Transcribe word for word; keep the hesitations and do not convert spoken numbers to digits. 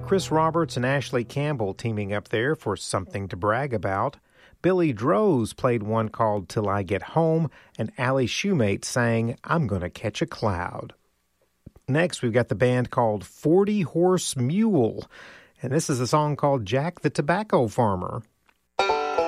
Chris Roberts and Ashley Campbell teaming up there for Something to Brag About. Billy Droz played one called Till I Get Home, and Ally Shoemate sang I'm Gonna Catch a Cloud. Next, we've got the band called forty Horse Mule, and this is a song called Jack the Tobacco Farmer.